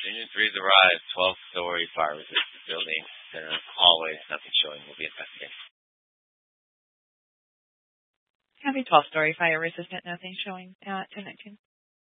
Union 3's arrived. 12-story fire-resistant building. Center hallways. Nothing showing. We'll be investigating. Copy 12-story fire-resistant. Nothing showing at 1019.